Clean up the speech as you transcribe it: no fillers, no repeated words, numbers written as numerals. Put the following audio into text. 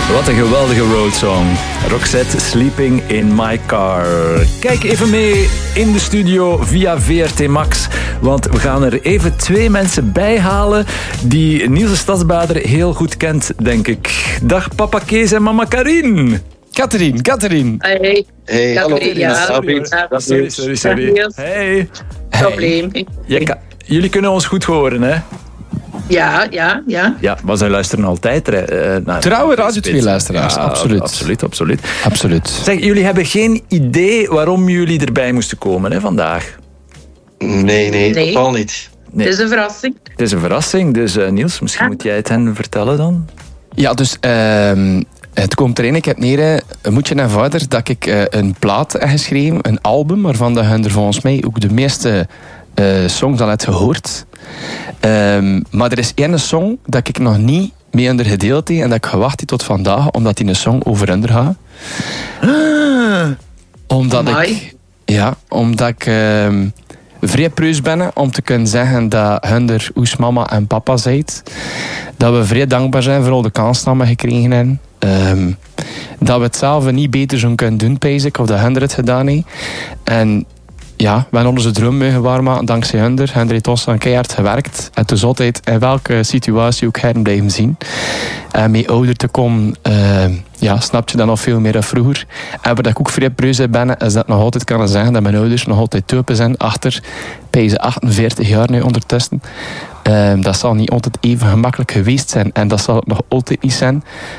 Wat een geweldige roadsong. Roxette, Sleeping in My Car. Kijk even mee in de studio via VRT Max. Want we gaan er even 2 mensen bij halen die Niels de Stadsbader heel goed kent, denk ik. Dag papa Kees en mama Karin. Katerien. Hey. Hallo. Sorry. Hey. Probleem. Jullie kunnen ons goed horen, hè? Ja. Ja, maar zij luisteren altijd. Trouwe Radio 2-luisteraars, ja, absoluut. Zeg, jullie hebben geen idee waarom jullie erbij moesten komen, hè, vandaag? Nee, totaal niet. Nee. Het is een verrassing. Het is een verrassing, dus Niels, misschien moet jij het hen vertellen dan? Ja, dus het komt erin. Ik heb neer, Moetje en Vader, dat ik een plaat heb geschreven, een album, waarvan de hun er volgens mij ook de meeste songs al hebt gehoord. Maar er is 1 song dat ik nog niet mee onder gedeeld heb en dat ik gewacht heb tot vandaag, omdat die een song over under gaat. Omdat ik vrij preus ben om te kunnen zeggen dat hun er oes mama en papa zijn. Dat we vrij dankbaar zijn voor al de kansen die we gekregen hebben. Dat we het zelf niet beter zouden kunnen doen, pijs ik, of dat hun het gedaan heeft. En ja, we hebben onze droom mogen waarmaken dankzij hun. Hun heeft ons dan keihard gewerkt. En dus altijd in welke situatie ook her blijven zien. En mee ouder te komen, snap je dan nog veel meer dan vroeger. En wat ik ook vrij preus ben, is dat ik nog altijd kan zeggen dat mijn ouders nog altijd topen zijn. Achter, bij ze 48 jaar nu ondertussen. Dat zal niet altijd even gemakkelijk geweest zijn. En dat zal het nog altijd niet zijn.